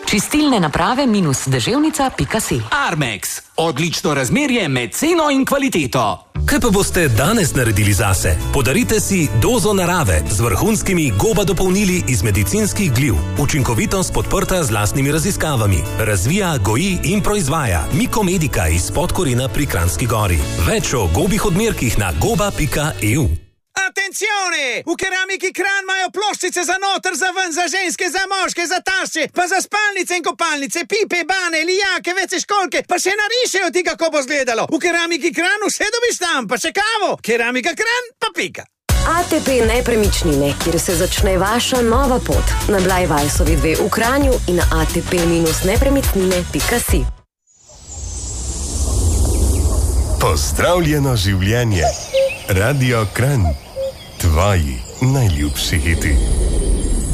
Čistilne naprave minus deževnica.si. Armex. Odlično razmerje med ceno in kvaliteto. Kaj pa boste danes naredili zase? Podarite si dozo narave z vrhunskimi Goba dopolnili iz medicinskih gliv. Učinkovitost podprta z lastnimi raziskavami. Razvija, goji in proizvaja Mikomedika iz Podkorina pri Kranjski Gori. Več o gobih odmerkih na goba.eu. Attenzione! V keramiki Kran imajo ploščice za noter, za ven, za ženske, za moške, za tašče, pa za spalnice in kopalnice, pipe, bane, lijake, vece školke, pa še narišejo ti, kako bo zgledalo. V keramiki Kran vse dobiš tam, pa še kavo. Keramika Kran, pa pika. ATP Nepremičnine, kjer se začne vaša nova pot. Na Blajvajsovi 2 v Kranju in na atp-nepremičnine.si. Pozdravljeno življenje. Radio Kranj. Tvoji najljubši hiti.